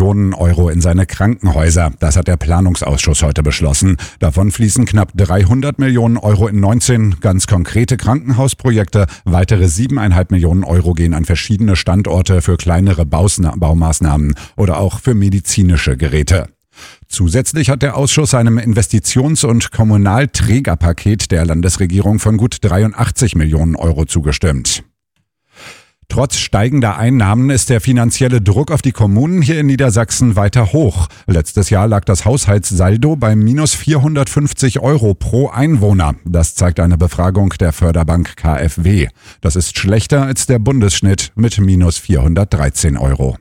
Millionen Euro in seine Krankenhäuser. Das hat der Planungsausschuss heute beschlossen. Davon fließen knapp 300 Millionen Euro in 19 ganz konkrete Krankenhausprojekte. Weitere 7,5 Millionen Euro gehen an verschiedene Standorte für kleinere Baumaßnahmen oder auch für medizinische Geräte. Zusätzlich hat der Ausschuss einem Investitions- und Kommunalträgerpaket der Landesregierung von gut 83 Millionen Euro zugestimmt. Trotz steigender Einnahmen ist der finanzielle Druck auf die Kommunen hier in Niedersachsen weiter hoch. Letztes Jahr lag das Haushaltssaldo bei minus 450 Euro pro Einwohner. Das zeigt eine Befragung der Förderbank KfW. Das ist schlechter als der Bundesschnitt mit minus 413 Euro.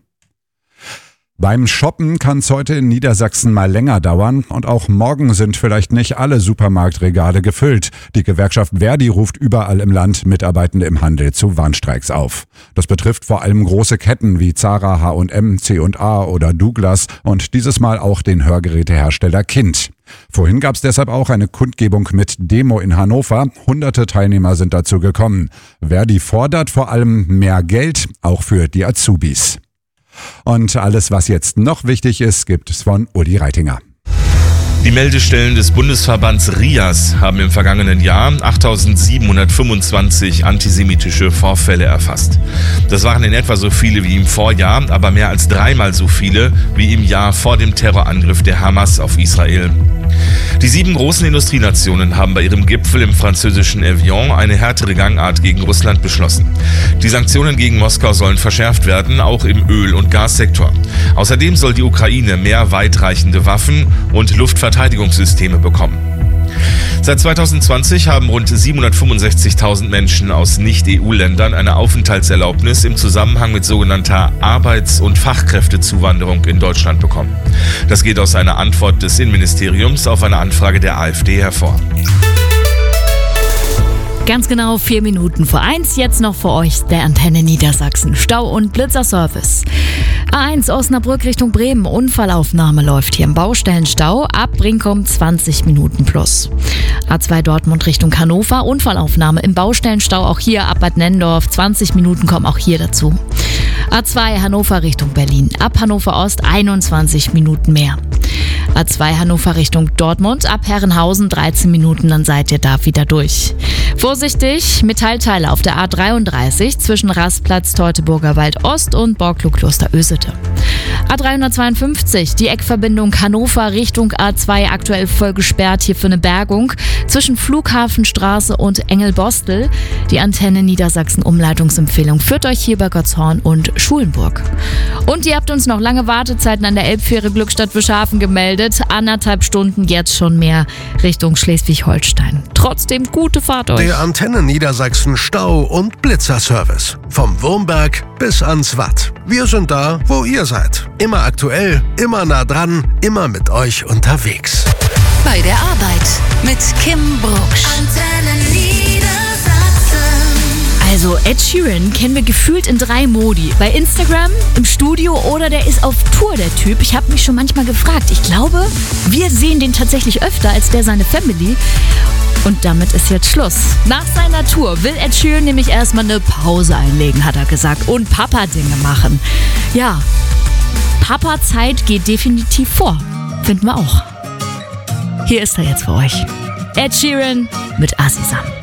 Beim Shoppen kann es heute in Niedersachsen mal länger dauern und auch morgen sind vielleicht nicht alle Supermarktregale gefüllt. Die Gewerkschaft Verdi ruft überall im Land Mitarbeitende im Handel zu Warnstreiks auf. Das betrifft vor allem große Ketten wie Zara, H&M, C&A oder Douglas und dieses Mal auch den Hörgerätehersteller Kind. Vorhin gab es deshalb auch eine Kundgebung mit Demo in Hannover. Hunderte Teilnehmer sind dazu gekommen. Verdi fordert vor allem mehr Geld, auch für die Azubis. Und alles, was jetzt noch wichtig ist, gibt es von Uli Reitinger. Die Meldestellen des Bundesverbands RIAS haben im vergangenen Jahr 8.725 antisemitische Vorfälle erfasst. Das waren in etwa so viele wie im Vorjahr, aber mehr als 3-mal so viele wie im Jahr vor dem Terrorangriff der Hamas auf Israel. Die 7 großen Industrienationen haben bei ihrem Gipfel im französischen Evian eine härtere Gangart gegen Russland beschlossen. Die Sanktionen gegen Moskau sollen verschärft werden, auch im Öl- und Gassektor. Außerdem soll die Ukraine mehr weitreichende Waffen und Luftverteidigungssysteme bekommen. Seit 2020 haben rund 765.000 Menschen aus Nicht-EU-Ländern eine Aufenthaltserlaubnis im Zusammenhang mit sogenannter Arbeits- und Fachkräftezuwanderung in Deutschland bekommen. Das geht aus einer Antwort des Innenministeriums auf eine Anfrage der AfD hervor. Ganz genau 4 Minuten vor 1, jetzt noch für euch der Antenne Niedersachsen. Stau- und Blitzerservice. A1 Osnabrück Richtung Bremen, Unfallaufnahme läuft hier im Baustellenstau. Ab Brinkum 20 Minuten plus. A2 Dortmund Richtung Hannover, Unfallaufnahme im Baustellenstau, auch hier ab Bad Nennendorf. 20 Minuten kommen auch hier dazu. A2 Hannover Richtung Berlin, ab Hannover Ost 21 Minuten mehr. A2 Hannover Richtung Dortmund, ab Herrenhausen 13 Minuten, dann seid ihr da wieder durch. Vorsichtig, Metallteile auf der A33 zwischen Rastplatz Teutoburger Wald Ost und Borkloo-Kloster Ösete. A352, die Eckverbindung Hannover Richtung A2 aktuell voll gesperrt, hier für eine Bergung zwischen Flughafenstraße und Engelbostel. Die Antenne Niedersachsen Umleitungsempfehlung führt euch hier bei Gottshorn und Schulenburg. Und ihr habt uns noch lange Wartezeiten an der Elbfähre Glückstadt-Wischhafen gemeldet. 1,5 Stunden jetzt schon mehr Richtung Schleswig-Holstein. Trotzdem gute Fahrt euch. Der Antenne Niedersachsen Stau- und Blitzerservice. Vom Wurmberg bis ans Watt. Wir sind da, wo ihr seid. Immer aktuell, immer nah dran, immer mit euch unterwegs. Bei der Arbeit mit Kim Brugsch. Antenne Niedersachsen. Also Ed Sheeran kennen wir gefühlt in 3 Modi. Bei Instagram, im Studio oder der ist auf Tour, der Typ. Ich habe mich schon manchmal gefragt. Ich glaube, wir sehen den tatsächlich öfter als der seine Family. Und damit ist jetzt Schluss. Nach seiner Tour will Ed Sheeran nämlich erstmal eine Pause einlegen, hat er gesagt. Und Papa-Dinge machen. Ja, Papa-Zeit geht definitiv vor. Finden wir auch. Hier ist er jetzt für euch. Ed Sheeran mit Azizam.